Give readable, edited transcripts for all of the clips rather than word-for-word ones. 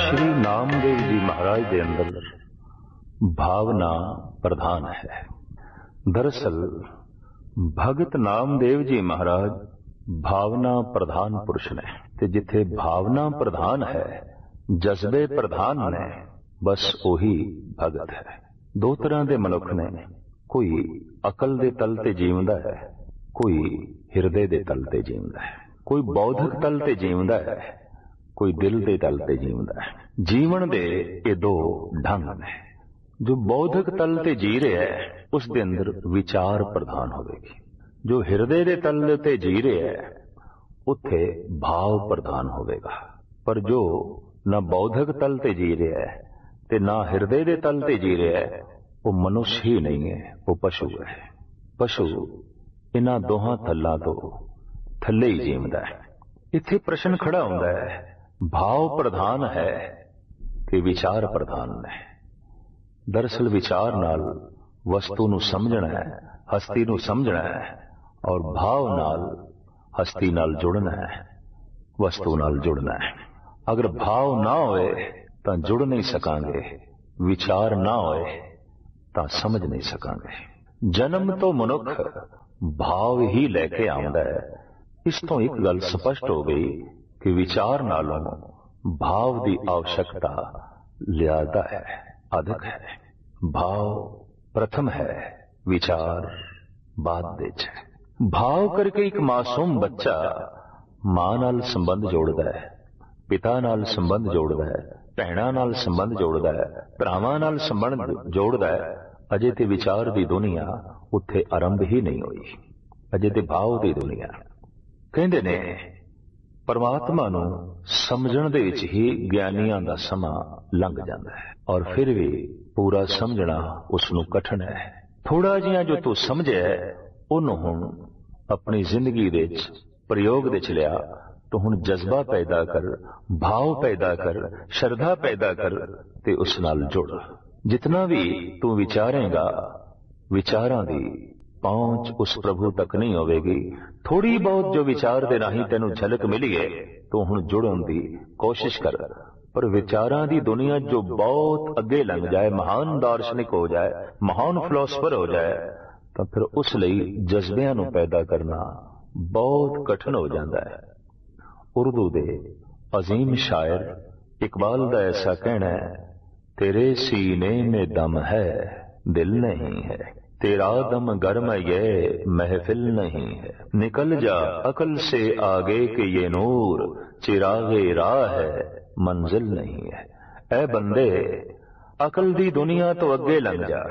श्री नामदेव जी महाराज के अंदर भावना प्रधान है। दरअसल भगत नामदेव जी महाराज भावना प्रधान पुरुष ने, ते जिथे भावना प्रधान है, जज्बे प्रधान ने, बस ओही भगत है। दो तरह के मनुख ने, कोई अकल दे तल ते जीवदा है, कोई हिरदे दे तल ते जीवदा है। कोई बौद्धिक तल ते जीवदा है, कोई दिल दे तल ते जीवदा है। जीवन दे ये दो ढंग ने। जो बौद्धिक तल ते जी रहा है उस दे अंदर विचार प्रधान होगी। जो हिरदे दे तल ते जी रहा है उत्थे भाव प्रधान होगा। पर जो ना बौद्धिक तल ते जी रहा है ते ना हिरदे दे तल ते जी रहा है, वो मनुष्य ही नहीं है, वो पशु है। पशु इन्हां दोहां थल्लां तो थल्ले ही जीवदा है। इत्थे प्रश्न खड़ा होंदा है, भाव प्रधान है कि विचार प्रधान है। दरअसल विचार नाल वस्तु नूं समझना है, हस्ती नूं समझना है, और भाव नाल हस्ती नाल जुड़ना है, वस्तु नाल जुड़ना है। अगर भाव ना होए तां जुड़ नहीं सकांगे, विचार ना होए तां समझ नहीं सकांगे। जन्म तो मनुख भाव ही लैके आउंदा है। इस तो एक गल स्पष्ट हो गई कि विचार नालों भाव की आवश्यकता ज्यादा है, अधिक है। भाव प्रथम है, विचार बाद विच है। भाव करके एक मासूम बच्चा मां नाल संबंध जोड़दा है, पिता नाल संबंध जोड़दा है, भैणां नाल संबंध जोड़दा है, भरावां नाल संबंध जोड़दा है। अजे ते विचार की दुनिया उत्थे आरंभ ही नहीं हुई, अजे ते भाव की दुनिया। कहंदे ने परमात्मा नूं समझण दे विच ही ज्ञानियां दा समां लंघ जांदा है, और फिर भी पूरा समझना उसनूं कठिन है। थोड़ा जिहा जो तू समझे उहनूं हुण अपनी जिंदगी दे विच प्रयोग दे विच लिया, तो हुण जज्बा पैदा कर, भाव पैदा कर, श्रद्धा पैदा कर ते उस नाल जुड़। जितना भी तू विचारेगा, विचारां दी पहुंच उस प्रभु तक नहीं होगी। थोड़ी बहुत जो विचार दे राही तेनू झलक मिली है, तो हुण जुड़न दी कोशिश कर। पर विचारां दी दुनिया जो बहुत अगे लंघ जाए, महान दार्शनिक हो जाए, महान फिलोसफर हो जाए, तो फिर उस लई जज्बियां नू पैदा करना बहुत कठिन हो जाता है। उर्दू दे अजीम शायर इकबाल दा ऐसा कहना है, तेरे सीने में दम है, दिल नहीं है, तेरा दम गर्म ये महफिल नहीं है। निकल जा अकल से आगे के ये नूर, चिरागे राह है, मंजिल नहीं है। ऐ बंदे अकल दी दुनिया तो अगे लंघ जा,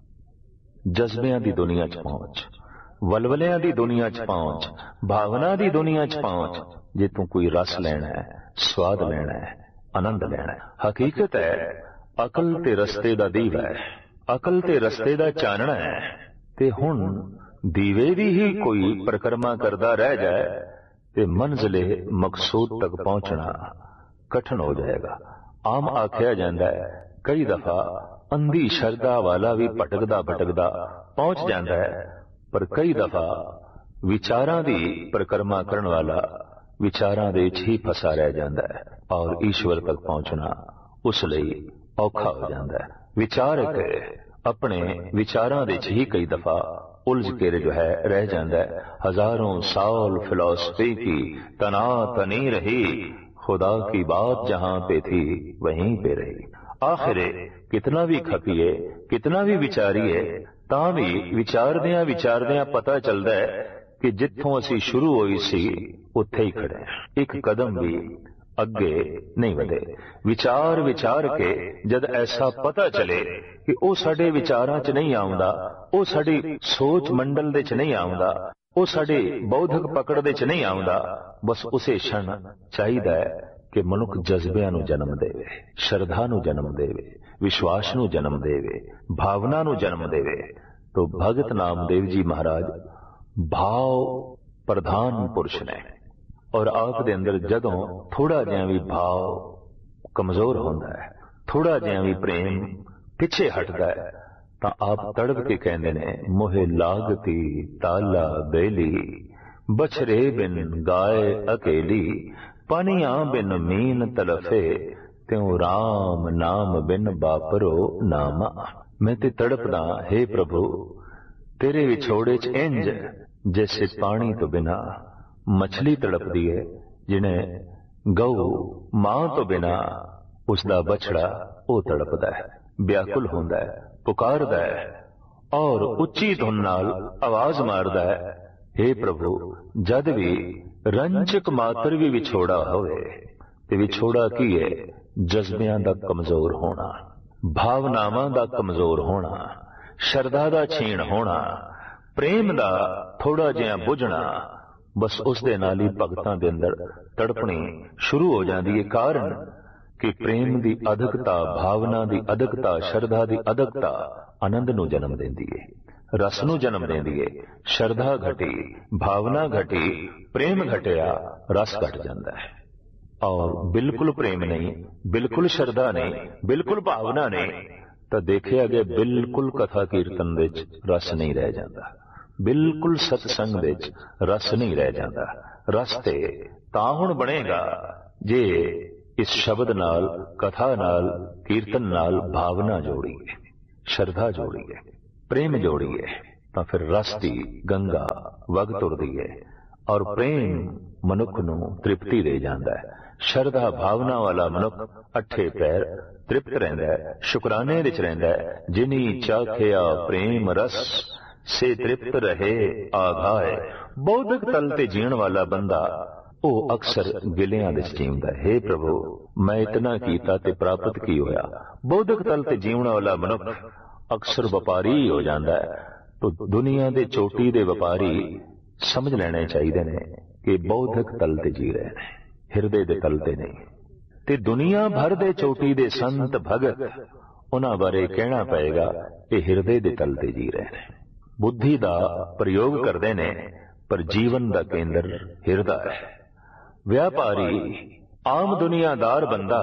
जज्बियां दी दुनिया च पहुंच, वलवलियां दी दुनिया च पहुंच, भावना दी दुनिया च पहुंच। जे तू कोई रस लेना है, स्वाद लेना है, आनंद लेना है। हकीकत है अकल ते रस्ते दा दीवा है, अकल ते रस्ते दा चानना है। ते हुण दीवे दी ही कोई परिक्रमा करदा रह जाए ते मंजिले मकसूद तक पहुंचना कठिन हो जाएगा। आम आख्या जाता है कई दफा अंधी श्रद्धा वाला भी भटकदा भटकदा पहुंच जाता है, पर कई दफा विचारां दी परिक्रमा करन वाला विचारां दे विच ही फसा रह जाता है, और ईश्वर तक पहुंचना उस लई औखा हो जाता है। विचारक अपने विचारां दे विच ही कई दफा उलझ के जो है रह जाता है। हजारों साल फिलॉसफी की तना तनी रही, खुदा की बात जहां पे थी वहीं पे रही। आखिर कितना भी खपीए, कितना भी विचारीए, तां भी विचारदियां पता चलता है कि जिथों असी शुरू होई सी उत्थे ही खड़े, एक कदम भी अगे नहीं बढ़े। विचार विचार के जद ऐसा पता चले कि वो साडे विचारां च नहीं आउंदा, वो साडी सोच मंडल दे च नहीं आउंदा, वो साडे बौद्धिक पकड़ दे च नहीं आउंदा, बस उसे क्षण चाहिदा है कि मनुख जज्बियां नू जन्म देवे, श्रद्धा नू जन्म देवे, विश्वास नू जन्म देवे, भावना नू जन्म देवे। तो भगत नामदेव जी महाराज भाव प्रधान पुरुष ने, और आप दे अंदर जदों थोड़ा जिहा भी भाव कमजोर होंदा है, थोड़ा जिहा भी प्रेम पिछे हटदा है, तां आप तड़प के कहंदे ने, मोहे लागती ताला बेली, बछरे बिन गाय अकेली, पानियां बिन मीन तलफे, त्यों राम नाम बिन बापरो नामा। मैं ते तड़पदा हे प्रभु तेरे विछोड़े च इंज जैसे पानी तो बिना मछली तड़पदी है, जिन्हें गऊ मां तो बिना उसका बछड़ा वो तड़पदा है, व्याकुल होंदा है, पुकारदा है और उच्ची धुन नाल आवाज मारदा है। हे प्रभु जद भी रंजक मात्र भी विछोड़ा होवे ते विछोड़ा की है, जज्बियां दा कमजोर होना, भावनावां दा कमजोर होना, शरधा दा छीण होना, प्रेम दा थोड़ा जिहा बुझना, बस उस दे नाल ही भगतां दे अंदर तड़पणी शुरू हो जाती है। कारण कि प्रेम दी अधकता, भावना दी अधकता, शरधा दी अधकता आनंद नूं जन्म देंदी है, रस नूं जन्म देंदी है। शरधा घटी, भावना घटी, प्रेम घटिया, रस घट जाता है। और बिल्कुल प्रेम नहीं, बिल्कुल शरधा नहीं, बिल्कुल भावना नहीं, तो देखिया गया बिल्कुल कथा कीर्तन दे रस नहीं रह जाता, बिल्कुल सत्संग दे रस नहीं रह जाता। रस ते तां हुण बनेगा जे इस शब्द नाल, कथा नाल, कीर्तन नाल भावना जोड़ीए, शरधा जोड़ीए, प्रेम जोड़ीए, तो फिर रस दी गंगा वग तुरदी है और प्रेम मनुख नूं तृप्ति दे जांदा है। शरधा भावना वाला मनुख अठे पैर तृप्त रहिंदा है, शुकराने विच रहिंदा है। जिनी चाखिया प्रेम रस से तृप्त रहे आघाए। बौद्धिक तल ते जीण वाला बंदा वो अक्सर गिलियां दे जीवदा है। हे प्रभु मैं इतना कीता ते प्राप्त की होया। बौद्धिक तल ते जीवन वाला मनुख अक्सर व्यापारी हो जाता है। तो दुनिया दे चोटी दे व्यापारी समझ लेने चाहिए ने कि बौद्धिक तल ते जी रहे हैं, हिरदे दे तल ते नहीं। ते दुनिया भर दे चोटी दे संत भगत उन्हां बारे कहना पएगा कि हिरदे दे तल ते जी रहे हैं, बुद्धि दा प्रयोग करते ने पर जीवन दा केंद्र हिरदा है। व्यापारी आम दुनियादार बंदा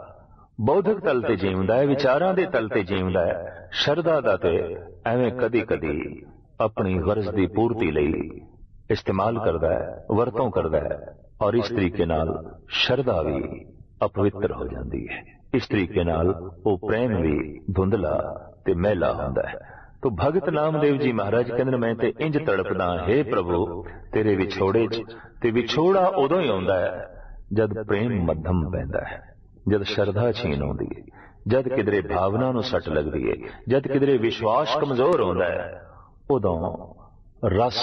बौद्धिक तल ते जीवदा है, विचारां दे तल ते जीवदा है। शरधा दा ते एवें कदी कदी अपनी गरज दी पूर्ति लई इस्तेमाल करदा है, वरतों करदा है और इस तरीके नाल शरधा भी अपवित्र हो जाती है। इस तरीके नाल वो प्रेम भी धुंधला ते मैला होंदा है। तो भगत नामदेव जी महाराज कहंदे मैं ते इंज तड़पदा हे प्रभु तेरे विछोड़े च। ते विछोड़ा उदों ही आउंदा है जद प्रेम मध्यम पैंदा है, जद शरधा छीन आउंदी है, जद किधरे भावना नूं सट लगदी है, जद किधरे विश्वास कमजोर होंदा है, उदों रस,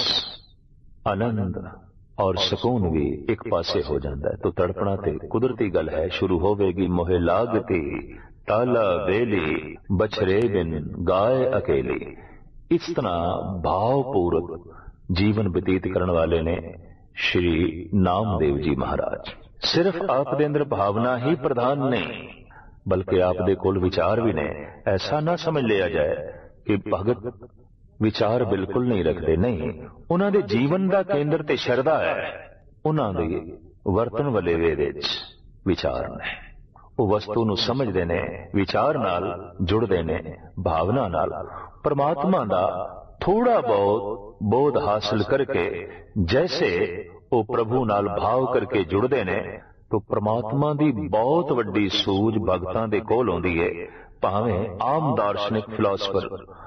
आनंद और सुकून भी एक पासे हो जाता है। तो तड़पना ते कुदरती गल है। शुरू होवेगी मोहे लागती ताला वेली बछरे बिन गाय अकेली। इस तरह भावपूर्वक जीवन व्यतीत करने वाले ने श्री नामदेव जी महाराज। सिर्फ आप दे अंदर भावना ही प्रधान नहीं बल्कि आप दे कोल विचार भी ने। ऐसा ना समझ लिया जाए कि भगत विचार बिल्कुल नहीं रखते, नहीं। उन्हां दे जीवन दा केंद्र ते शरधा है, उन्हां दे वर्तन वलेवे विच विचार ने। वो वस्तु नूं समझदे ने, विचार नाल जुड़दे ने, भावना नाल। परमात्मा दा थोड़ा बहुत बोध हासिल करके जैसे वो प्रभु नाल भाव करके जुड़दे ने तो परमात्मा दी बहुत वड्डी सूझ भगतां दे कोल होंदी है। भावें आम दार्शनिक फिलोसफर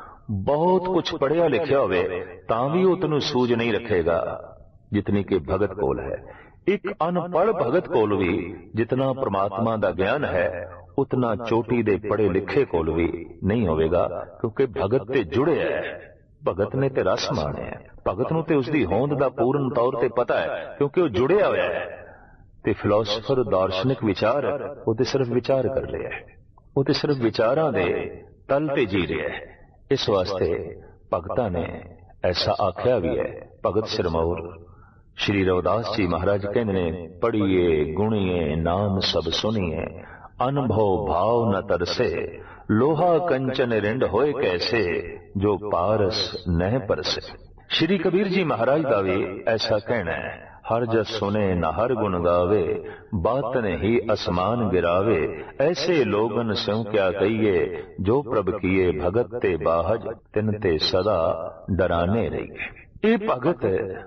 बहुत कुछ पढ़िया लिखिया होवे तां भी उतनू सूझ नहीं रखेगा जितनी कि भगत कोल है। एक अनपढ़ भगत कोल भी जितना परमात्मा दा ज्ञान है उतना चोटी दे पढ़े लिखे कोल भी नहीं होवेगा, क्योंकि भगत ते जुड़े है, भगत ने ते रस माणे है, भगत नूं ते उसदी होंद दा पूर्ण तौर ते पता है क्योंकि वो जुड़िया होया है। ते फिलोसफर दार्शनिक विचार वो ते सिर्फ विचार कर रहे है, वो ते सिर्फ विचारां दे तल ते जी रहे है। इस वास्ते भगतां ने ऐसा आख्या भी है। भगत सिरमौर श्री रविदास जी महाराज कहते ने पढ़िए गुणिए नाम सब सुनिए अनुभव भाव न तरसे लोहा कंचन रिंड होए कैसे जो पारस नह परसे। श्री कबीर जी महाराज का भी ऐसा कहना है, हर जस सुने न हर गुण गावे बातन ही असमान गिरावे ऐसे लोगन स्यों क्या कहिए जो प्रभ किए भगत ते बाहज तिन ते सदा डराने रहिए। ये भगत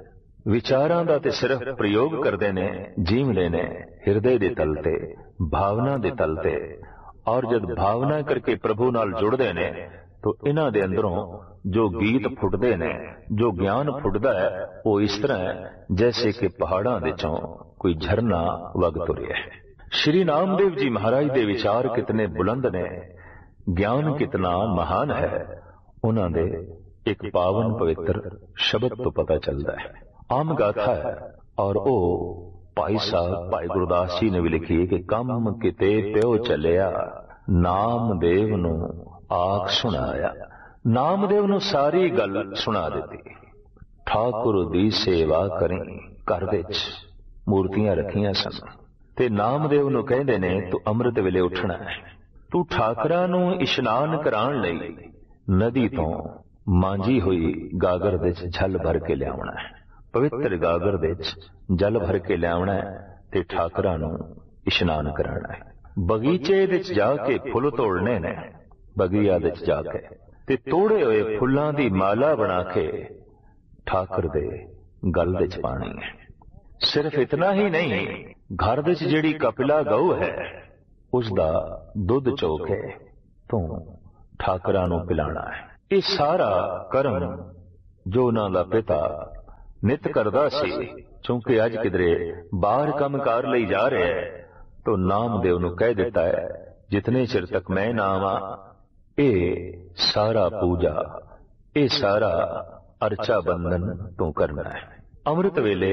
ਵਿਚਾਰਾਂ ਦਾ ਤੇ ਸਿਰਫ ਪ੍ਰਯੋਗ ਕਰਦੇ ਨੇ, ਜੀਵਦੇ ਨੇ ਹਿਰਦੇ ਦੇ ਤਲ ਤੇ, ਭਾਵਨਾ ਦੇ ਤਲ ਤੇ। ਔਰ ਜਦ ਭਾਵਨਾ ਕਰਕੇ ਪ੍ਰਭੂ ਨਾਲ ਜੁੜਦੇ ਨੇ ਤਾਂ ਇਹਨਾਂ ਦੇ ਅੰਦਰੋਂ ਜੋ ਗੀਤ ਫੁੱਟਦੇ ਨੇ, ਜੋ ਗਿਆਨ ਫੁੱਟਦਾ ਹੈ, ਉਹ ਇਸ ਤਰ੍ਹਾਂ ਹੈ ਜੈਸੇ ਕਿ ਪਹਾੜਾਂ ਦੇ ਚੋਂ ਕੋਈ ਝਰਨਾ ਵਗ ਤੁਰਿਆ ਹੈ। ਸ਼੍ਰੀ ਨਾਮਦੇਵ ਜੀ ਮਹਾਰਾਜ ਦੇ ਵਿਚਾਰ ਕਿਤਨੇ ਬੁਲੰਦ ਨੇ, ਗਿਆਨ ਕਿਤਨਾ ਮਹਾਨ ਹੈ, ਉਹਨਾਂ ਦੇ ਇੱਕ ਪਾਵਨ ਪਵਿੱਤਰ ਸ਼ਬਦ ਤੋਂ ਪਤਾ ਚੱਲਦਾ ਹੈ। ਆਮ ਗਾਥਾ ਹੈ ਔਰ ਉਹ ਭਾਈ ਸਾਹਿਬ ਭਾਈ ਗੁਰਦਾਸ ਜੀ ਨੇ ਵੀ ਲਿਖੀ ਹੈ ਕਿ ਕੰਮ ਕਿਤੇ ਪਿਓ ਚੱਲਿਆ, ਨਾਮਦੇਵ ਨੂੰ ਆਖ ਸੁਣਾਇਆ। ਨਾਮਦੇਵ ਨੂੰ ਸਾਰੀ ਗੱਲ ਸੁਣਾ ਦਿੱਤੀ। ਠਾਕੁਰ ਦੀ ਸੇਵਾ ਕਰੀ, ਘਰ ਵਿੱਚ ਮੂਰਤੀਆਂ ਰੱਖੀਆਂ ਸਨ ਤੇ ਨਾਮਦੇਵ ਨੂੰ ਕਹਿੰਦੇ ਨੇ ਤੂੰ ਅੰਮ੍ਰਿਤ ਵੇਲੇ ਉੱਠਣਾ ਹੈ, ਤੂੰ ਠਾਕਰਾਂ ਨੂੰ ਇਸ਼ਨਾਨ ਕਰਾਉਣ ਲਈ ਨਦੀ ਤੋਂ ਮਾਂਜੀ ਹੋਈ ਗਾਗਰ ਵਿੱਚ ਜਲ ਭਰ ਕੇ ਲਿਆਉਣਾ ਹੈ। ਪਵਿੱਤਰ ਗਾਗਰ ਵਿੱਚ ਜਲ ਭਰ ਕੇ ਲਿਆਉਣਾ ਹੈ ਤੇ ਠਾਕਰਾਂ ਨੂੰ ਇਸ਼ਨਾਨ ਕਰਾਉਣਾ ਹੈ। ਬਗੀਚੇ ਵਿੱਚ ਜਾ ਕੇ ਫੁੱਲ ਤੋੜਨੇ ਨੇ, ਬਗੀਆ ਵਿੱਚ ਜਾ ਕੇ ਤੇ ਤੋੜੇ ਹੋਏ ਫੁੱਲਾਂ ਦੀ ਮਾਲਾ ਬਣਾ ਕੇ ਠਾਕਰ ਦੇ ਗਲ ਵਿੱਚ ਪਾਣੀ ਹੈ। ਸਿਰਫ ਇਤਨਾ ਹੀ ਨਹੀਂ, ਘਰ ਵਿੱਚ ਜਿਹੜੀ ਕਪਿਲਾ ਗਊ ਹੈ ਉਸ ਦਾ ਦੁੱਧ ਚੋ ਕੇ ਤੂੰ ਠਾਕਰਾਂ ਨੂੰ ਪਿਲਾਣਾ ਹੈ। ਇਹ ਸਾਰਾ ਕਰਮ ਜੋ ਉਹਨਾਂ ਦਾ ਪਿਤਾ ਨਿਤ ਕਰਦਾ ਸੀ, ਕਿਉਂਕਿ ਅੱਜ ਕਿਧਰੇ ਬਾਹਰ ਕੰਮਕਾਰ ਲਈ ਜਾ ਰਿਹਾ ਹੈ ਤਾਂ ਨਾਮਦੇਵ ਨੂੰ ਕਹਿ ਦਿੱਤਾ ਹੈ ਜਿਤਨੇ ਚਿਰ ਤੱਕ ਮੈਂ ਨਾ ਆਵਾਂ ਇਹ ਸਾਰਾ ਪੂਜਾ, ਇਹ ਸਾਰਾ ਅਰਚਾ ਬੰਧਨ ਤੂੰ ਕਰਨਾ ਹੈ। ਅੰਮ੍ਰਿਤ ਵੇਲੇ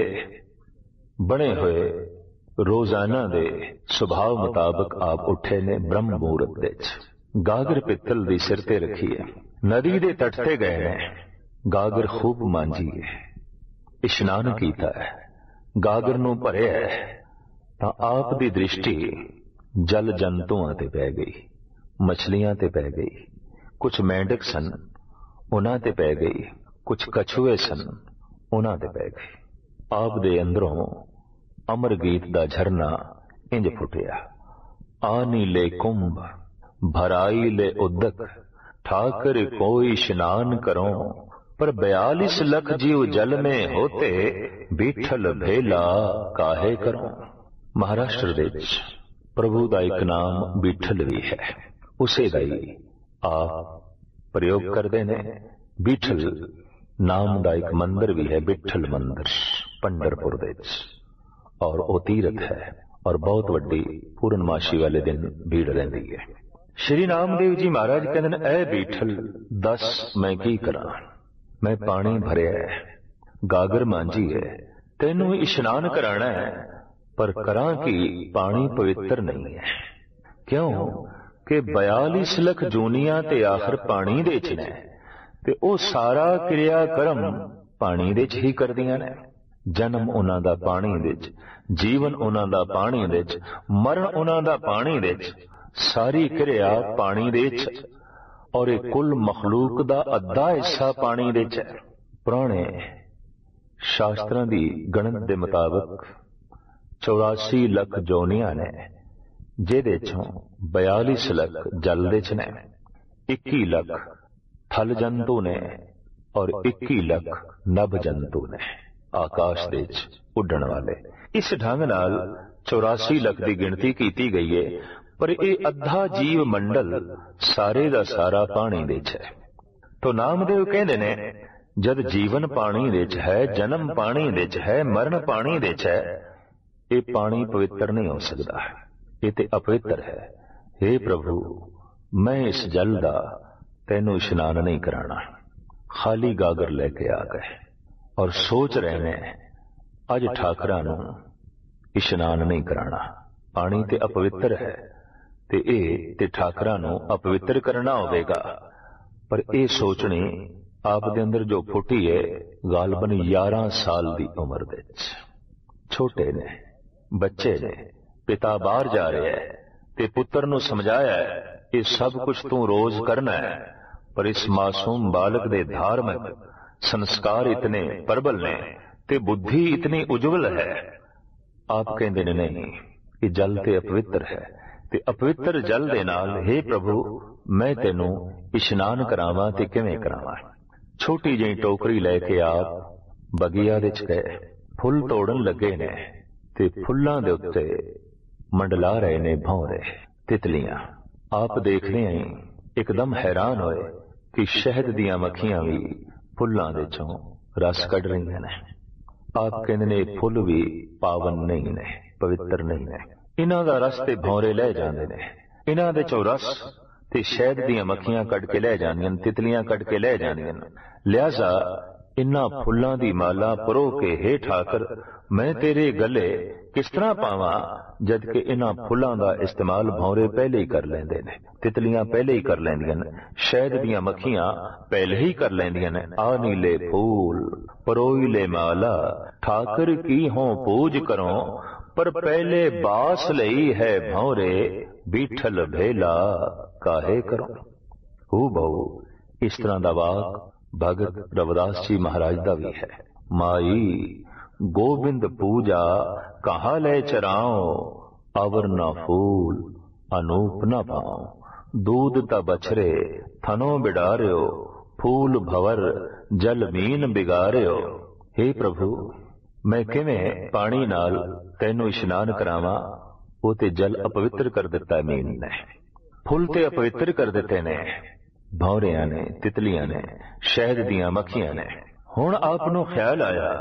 ਬਣੇ ਹੋਏ ਰੋਜ਼ਾਨਾ ਦੇ ਸੁਭਾਅ ਮੁਤਾਬਕ ਆਪ ਉੱਠੇ ਨੇ ਬ੍ਰਹਮ ਮਹੂਰਤ ਵਿੱਚ। ਗਾਗਰ ਪਿੱਤਲ ਦੀ ਸਿਰ ਤੇ ਰੱਖੀ ਹੈ, ਨਦੀ ਦੇ ਤੱਟ ਤੇ ਗਏ ਨੇ, ਗਾਗਰ ਖੂਬ ਮਾਂਜੀ ਹੈ, ਇਸ਼ਨਾਨ ਕੀਤਾ ਹੈ, ਗਾਗਰ ਨੂੰ ਭਰਿਆ ਹੈ ਤਾਂ ਆਪ ਦੀ ਦ੍ਰਿਸ਼ਟੀ ਜਲ ਜੰਤੂਆਂ ਤੇ ਪੈ ਗਈ, ਮਛਲੀਆਂ ਤੇ ਪੈ ਗਈ, ਕੁਝ ਮੇਂਢਕ ਸਨ ਉਹਨਾਂ ਤੇ ਪੈ ਗਈ, ਕੁਝ ਕਛੂਏ ਸਨ ਉਹਨਾਂ ਤੇ ਪੈ ਗਈ। ਆਪ ਦੇ ਅੰਦਰੋਂ ਅਮਰ ਗੀਤ ਦਾ ਝਰਨਾ ਇੰਜ ਫੁੱਟਿਆ। ਆਨੀ ਲੈ ਕੁੰਭ ਭਰਾਈ ਲੈ ਉਦਕ, ਠਾਕਰ ਕੋਈ ਇਸ਼ਨਾਨ ਕਰੋ, पर 42 लख जीव जल में होते, बीठल भेला काहे करो। महाराष्ट्र ਦੇ ਵਿੱਚ ਪ੍ਰਭੂ ਦਾ ਇੱਕ ਨਾਮ ਬੀਠਲ ਵੀ ਹੈ, ਉਸੇ ਦਾ ਹੀ ਆਪ ਪ੍ਰਯੋਗ ਕਰਦੇ ਨੇ। ਬੀਠਲ ਨਾਮ ਦਾ ਇੱਕ ਮੰਦਰ ਵੀ ਹੈ, ਬਿਠਲ ਮੰਦਰ ਪੰਡਰਪੁਰ ਦੇ ਵਿੱਚ, ਔਰ ਉਹ ਤੀਰਥ ਹੈ ਔਰ ਬਹੁਤ ਵੱਡੀ ਪੂਰਨਮਾਸ਼ੀ ਵਾਲੇ ਦਿਨ ਭੀੜ ਰਹਿੰਦੀ ਹੈ। ਸ਼੍ਰੀ ਨਾਮਦੇਵ ਜੀ ਮਹਾਰਾਜ ਕਹਿੰਦੇ ਨੇ ਐ ਬੀਠਲ ਦੱਸ ਮੈਂ ਕੀ ਕਰਾਂ, ਮੈਂ ਪਾਣੀ ਭਰਿਆ ਹੈ, ਗਾਗਰ ਮਾਂਜੀ ਹੈ, ਤੈਨੂੰ ਇਸ਼ਨਾਨ ਕਰਾਣਾ ਹੈ, ਪਰ ਕਰਾਂ ਕਿ ਪਾਣੀ ਪਵਿੱਤਰ ਨਹੀਂ ਹੈ। ਕਿਉਂ ਕਿ 42 ਲੱਖ ਜੂਨੀਆਂ ਤੇ ਆਖਰ ਪਾਣੀ ਦੇ ਚ ਨੇ ਤੇ ਉਹ ਸਾਰਾ ਕਿਰਿਆ ਕਰਮ ਪਾਣੀ ਦੇ ਚ ਹੀ ਕਰਦੀਆਂ ਨੇ। ਜਨਮ ਉਹਨਾਂ ਦਾ ਪਾਣੀ ਦੇ ਚ, ਜੀਵਨ ਉਹਨਾਂ ਦਾ ਪਾਣੀ ਦੇ ਚ, ਮਰਨ ਉਹਨਾਂ ਦਾ ਪਾਣੀ ਦੇ ਚ, ਸਾਰੀ ਕਿਰਿਆ ਪਾਣੀ ਦੇ ਚ, ਔਰ ਇਹ ਕੁੱਲ ਮਖਲੂਕ ਦਾ ਅੱਧਾ ਹਿੱਸਾ ਪਾਣੀ ਦੇ ਚ ਹੈ। ਪੁਰਾਣੇ ਸ਼ਾਸਤਰਾਂ ਦੀ ਗਣਤ ਦੇ ਮੁਤਾਬਕ 84 ਲੱਖ ਜੋਨੀਆਂ ਨੇ, ਜਿਹਦੇ ਚੋਂ 42 ਲੱਖ ਜਲ ਦੇ ਚ ਨੇ, 21 ਲੱਖ ਥਲ ਜੰਤੂ ਨੇ ਔਰ 21 ਲੱਖ ਨਭ ਜੰਤੂ ਨੇ, ਆਕਾਸ਼ ਦੇ ਚ ਉੱਡਣ ਵਾਲੇ। ਇਸ ਢੰਗ ਨਾਲ 84 ਲੱਖ ਦੀ ਗਿਣਤੀ ਕੀਤੀ ਗਈ ਹੈ, ਪਰ ਇਹ ਅੱਧਾ ਜੀਵ ਮੰਡਲ ਸਾਰੇ ਦਾ ਸਾਰਾ ਪਾਣੀ ਦੇ ਚ ਹੈ। ਤੋ ਨਾਮਦੇਵ ਕਹਿੰਦੇ ਨੇ ਜਦ ਜੀਵਨ ਪਾਣੀ ਦੇ ਚ ਹੈ, ਜਨਮ ਪਾਣੀ ਦੇ ਚ ਹੈ, ਮਰਨ ਪਾਣੀ ਦੇ ਚ ਹੈ, ਇਹ ਪਾਣੀ ਪਵਿੱਤਰ ਨਹੀਂ ਹੋ ਸਕਦਾ, ਇਹ ਤੇ ਅਪਵਿੱਤਰ ਹੈ। हे ਪ੍ਰਭੂ, ਮੈਂ ਇਸ ਜਲ ਦਾ ਤੈਨੂੰ ਇਸ਼ਨਾਨ ਨਹੀਂ ਕਰਾਣਾ। ਖਾਲੀ ਗਾਗਰ ਲੈ ਕੇ ਆ ਗਏ ਔਰ ਸੋਚ ਰਹੇ ਨੇ ਅੱਜ ਠਾਕਰਾਂ ਨੂੰ ਇਸ਼ਨਾਨ ਨਹੀਂ ਕਰਾਣਾ, ਪਾਣੀ ਤੇ ਅਪਵਿੱਤਰ ਹੈ ਤੇ ਇਹ ਤੇ ਠਾਕਰਾਂ ਨੂੰ ਅਪਵਿੱਤਰ ਕਰਨਾ ਹੋਵੇਗਾ। ਪਰ ਇਹ ਸੋਚਣੀ ਆਪ ਦੇ ਅੰਦਰ ਜੋ ਫੁੱਟੀ ਹੈ, ਗਾਲਬਨ 11 ਸਾਲ ਦੀ ਉਮਰ ਦੇ ਵਿੱਚ, ਛੋਟੇ ਨੇ, ਬੱਚੇ ਨੇ, ਪਿਤਾ ਬਾਹਰ ਜਾ ਰਿਹਾ ਹੈ ਤੇ ਪੁੱਤਰ ਨੂੰ ਸਮਝਾਇਆ ਇਹ ਸਭ ਕੁਝ ਤੂੰ ਰੋਜ਼ ਕਰਨਾ ਹੈ, ਪਰ ਇਸ ਮਾਸੂਮ ਬਾਲਕ ਦੇ ਧਾਰਮਿਕ ਸੰਸਕਾਰ ਇਤਨੇ ਪ੍ਰਬਲ ਨੇ ਤੇ ਬੁੱਧੀ ਇਤਨੀ ਉਜਵਲ ਹੈ। ਆਪ ਕਹਿੰਦੇ ਨੇ ਨਹੀਂ, ਇਹ ਜਲ ਤੇ ਅਪਵਿੱਤਰ ਹੈ ਤੇ ਅਪਵਿੱਤਰ ਜਲ ਦੇ ਨਾਲ हे ਪ੍ਰਭੂ ਮੈਂ ਤੈਨੂੰ ਇਸ਼ਨਾਨ ਕਰਾਵਾਂ ਤੇ ਕਿਵੇਂ ਕਰਾਵਾਂ। ਛੋਟੀ ਜਿਹੀ ਟੋਕਰੀ ਲੈ ਕੇ ਆਪ ਬਗੀਆ ਦੇ ਚ ਗਏ, ਫੁੱਲ ਤੋੜਨ ਲੱਗੇ ਨੇ ਤੇ ਫੁੱਲਾਂ ਦੇ ਉੱਤੇ ਮੰਡਲਾ ਰਹੇ ਨੇ ਭੌਰੇ ਤਿਤਲੀਆਂ। ਆਪ ਦੇਖਦੇ ਆਂ ਇੱਕਦਮ ਹੈਰਾਨ ਹੋਏ ਕਿ ਸ਼ਹਿਦ ਦੀਆਂ ਮੱਖੀਆਂ ਵੀ ਫੁੱਲਾਂ ਦੇ ਚੋਂ ਰਸ ਕੱਢ ਰਹੀਆਂ ਨੇ। ਆਪ ਕਹਿੰਦੇ ਨੇ ਫੁੱਲ ਵੀ ਪਾਵਨ ਨਹੀਂ ਨੇ, ਪਵਿੱਤਰ ਨਹੀਂ ਨੇ, ਇਹਨਾਂ ਦਾ ਰਸ ਤੇ ਭੌਰੇ ਲੈ ਜਾਂਦੇ ਨੇ, ਇਹਨਾਂ ਦੇ ਚੋਂ ਰਸ ਤੇ ਸ਼ਹਿਦ ਦੀਆਂ ਮੱਖੀਆਂ ਕੱਢ ਕੇ ਲੈ ਜਾਂਦੀਆਂ, ਤਿਤਲੀਆਂ ਕੱਢ ਕੇ ਲੈ ਜਾਂਦੀਆਂ। ਲਿਹਾਜ਼ਾ ਇਨ੍ਹਾਂ ਫੁੱਲਾਂ ਦੀ ਮਾਲਾ ਪਰੋ ਕੇ ਹੇਠ ਆਕਰ ਮੈਂ ਤੇਰੇ ਗਲੇ ਕਿਸ ਤਰ੍ਹਾਂ ਪਾਵਾਂ, ਜਦ ਕਿ ਇਹਨਾਂ ਫੁੱਲਾਂ ਦਾ ਇਸਤੇਮਾਲ ਭੌਰੇ ਪਹਿਲੇ ਹੀ ਕਰ ਲੈਂਦੇ ਨੇ, ਤਿਤਲੀਆਂ ਪਹਿਲੇ ਹੀ ਕਰ ਲੈਂਦੀਆਂ ਨੇ, ਸ਼ਹਿਦ ਦੀਆਂ ਮੱਖੀਆਂ ਪਹਿਲੇ ਹੀ ਕਰ ਲੈਂਦੀਆਂ ਨੇ। ਆ ਨੀਲੇ ਫੂਲ ਪਰੋਈ ਲੈ ਮਾਲਾ, ਠਾਕਰ ਕੀ ਹੋਂ ਪੂਜ ਕਰੋ, ਪਰ ਪਹਿਲੇ ਬਾਸ ਲਈ ਹੈ ਭੌਰੇ, ਬੀਠਲ ਭੇਲਾ ਕਾਹੇ ਕਰੋ। ਹੂ ਬਹੁ ਇਸ ਤਰ੍ਹਾਂ ਦਾ ਵਾਕ ਭਗਤ ਰਵਿਦਾਸ ਜੀ ਮਹਾਰਾਜ ਦਾ ਵੀ ਹੈ। ਮਾਈ ਗੋਬਿੰਦ ਪੂਜਾ ਕਹਾਂ ਲੈ ਚਰਾਓ, ਅਵਰ ਨਾ ਫੂਲ ਅਨੂਪ ਨਾ ਪਾਓ, दूध ता बछरे थनो बिडारियो, फूल भवर जल मीन बिगारियो। हे प्रभु मैं किवें पानी नाल तैनू इशनान करावां, वो ते जल अपवित्र कर दिता मीन ने, फुल ते अपवित्र कर दिते ने भौरियां ने, तितलियां ने, शहद दियां मक्खियां ने। हुण आप नूं ख्याल आया